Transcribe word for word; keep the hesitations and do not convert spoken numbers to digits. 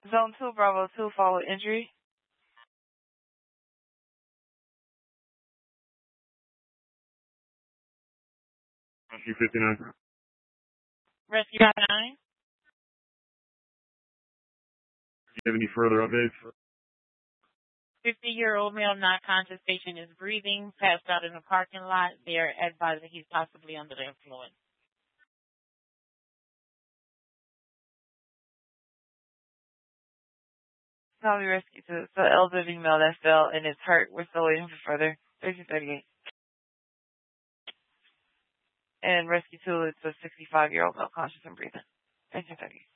Zone two, Bravo two, follow injury. Rescue fifty-nine. Rescue nine. Do you have any further updates? fifty-year-old male not conscious patient is breathing, passed out in the parking lot. They are advised that he's possibly under the influence. Probably rescue two. So elderly male that fell and is hurt. We're still waiting for further. thirteen thirty-eight. And rescue two, it's a sixty-five-year-old male conscious and breathing. thirteen thirty-eight.